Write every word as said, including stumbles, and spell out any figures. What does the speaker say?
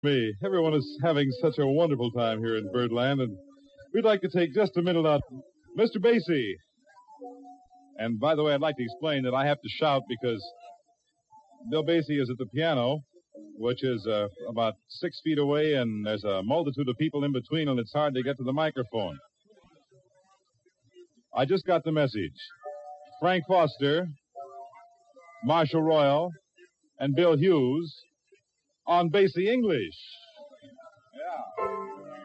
Me. Everyone is having such a wonderful time here in Birdland, and we'd like to take just a minute out. Mister Basie. And by the way, I'd like to explain that I have to shout because Bill Basie is at the piano, which is uh, about six feet away, and there's a multitude of people in between, and it's hard to get to the microphone. I just got the message. Frank Foster, Marshall Royal, and Bill Hughes on Basie English.